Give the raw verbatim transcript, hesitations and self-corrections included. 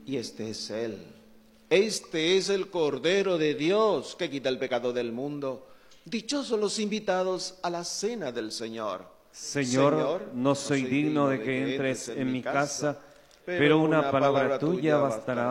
y este es Él. Este es el Cordero de Dios que quita el pecado del mundo. Dichosos los invitados a la cena del Señor. Señor, Señor no soy digno de que entres en mi casa, pero una palabra tuya bastará